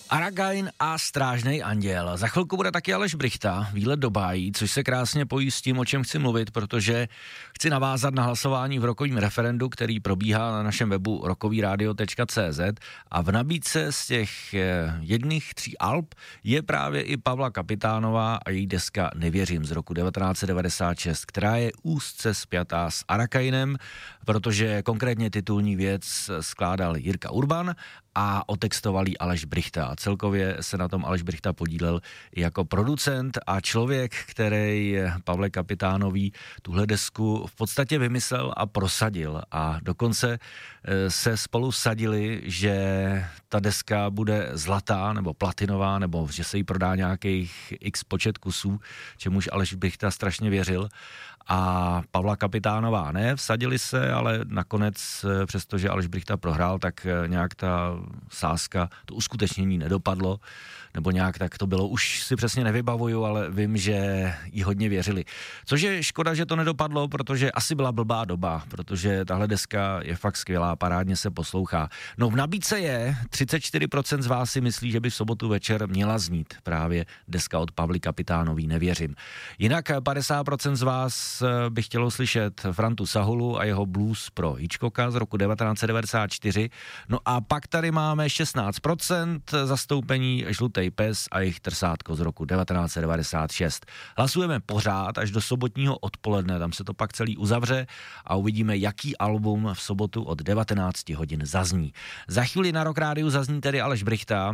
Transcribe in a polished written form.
Aragain a Strážnej anděl. Za chvilku bude taky Aleš Brychta, výlet do bájí, což se krásně pojí s tím, o čem chci mluvit, protože chci navázat na hlasování v rokovém referendu, který probíhá na našem webu rokovyradio.cz a v nabídce z těch jedných 3 alb je právě i Pavla Kapitánová a její deska Nevěřím z roku 1996, která je úzce spjatá s Aragainem, protože konkrétně titulní věc skládal Jirka Urban a otextoval jí Aleš Brychta. A celkově se na tom Aleš Brychta podílel i jako producent a člověk, který Pavle Kapitánový tuhle desku v podstatě vymyslel a prosadil. A dokonce se spolu vsadili, že ta deska bude zlatá nebo platinová, nebo že se jí prodá nějakých x počet kusů, čemuž Aleš Brychta strašně věřil. A Pavla Kapitánová ne, vsadili se, ale nakonec, přestože Aleš Brychta prohrál, tak nějak ta sázka, to uskutečnění nedopadlo, nebo nějak tak to bylo, už si přesně nevybavuju, ale vím, že jí hodně věřili. Což je škoda, že to nedopadlo, protože asi byla blbá doba, protože tahle deska je fakt skvělá, parádně se poslouchá. No v nabídce je, 34% z vás si myslí, že by v sobotu večer měla znít právě deska od Pavly Kapitánový Nevěřím. Jinak 50% z vás by chtělo slyšet Frantu Sahulu a jeho blues pro Hitchcocka z roku 1994. No a pak tady máme 16% zastoupení Žlutej pes a jejich Trsátko z roku 1996. Hlasujeme pořád až do sobotního odpoledne, tam se to pak celý uzavře a uvidíme, jaký album v sobotu od 19 hodin zazní. Za chvíli na Rock Rádiu zazní tedy Aleš Brychta.